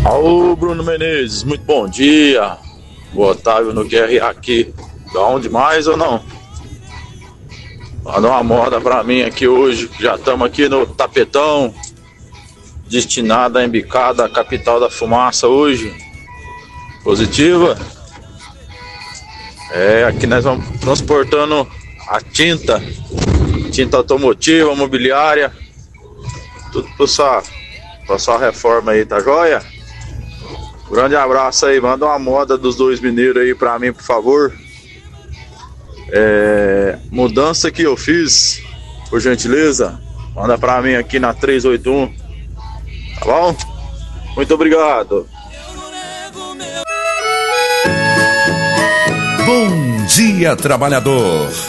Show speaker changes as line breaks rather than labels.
Alô, Bruno Menezes, muito bom dia. O Otávio no QRA aqui. Bom demais ou não? Manda uma moda pra mim aqui hoje. Já estamos aqui no tapetão, destinado a Embicada, a capital da fumaça hoje. Positiva? Aqui nós vamos transportando a tinta automotiva, mobiliária, tudo pra sua reforma aí, tá joia? Grande abraço aí, manda uma moda dos dois mineiros aí pra mim, por favor. Mudança que eu fiz, por gentileza, manda pra mim aqui na 381, tá bom? Muito obrigado.
Bom dia, trabalhador.